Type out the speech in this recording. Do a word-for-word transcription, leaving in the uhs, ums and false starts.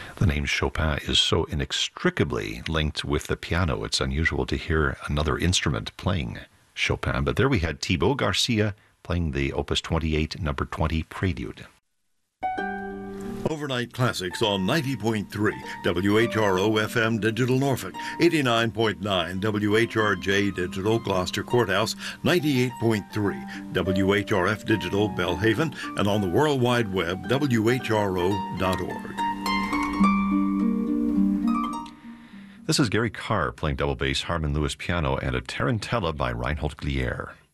The name Chopin is so inextricably linked with the piano. It's unusual to hear another instrument playing Chopin. But there we had Thibaut Garcia playing the Opus twenty-eight, number twenty Prelude. Overnight Classics on ninety point three W H R O F M Digital Norfolk, eighty-nine point nine W H R J Digital Gloucester Courthouse, ninety-eight point three W H R F Digital Belhaven, and on the World Wide Web, W H R O dot org. This is Gary Carr playing double bass, Harmon Lewis piano, and a Tarantella by Reinhold Glier.